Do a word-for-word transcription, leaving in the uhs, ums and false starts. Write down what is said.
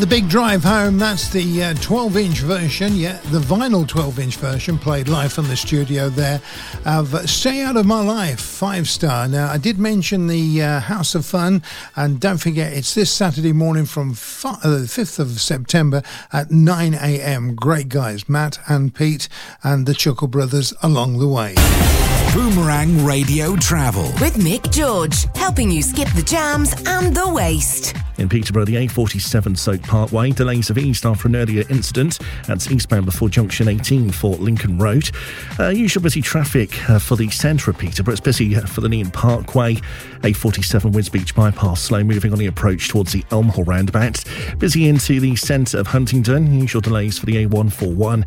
the big drive home, that's the uh, twelve inch version, yeah, the vinyl twelve inch version, played live from the studio there, of Stay Out of My Life, five star. Now, I did mention the uh, House of Fun, and don't forget, it's this Saturday morning from fi- uh, the fifth of September at nine a.m. Great guys, Matt and Pete and the Chuckle Brothers along the way. Boomerang Radio Travel with Mick George, helping you skip the jams and the waste. In Peterborough, the A forty-seven Soak Parkway, delays of east after an earlier incident. That's eastbound before junction eighteen for Lincoln Road. Uh, usual busy traffic uh, for the centre of Peterborough. It's busy for the Nean Parkway. A forty-seven Wisbeach Bypass, slow moving on the approach towards the Elmhall roundabout. Busy into the centre of Huntingdon. Usual delays for the A one forty-one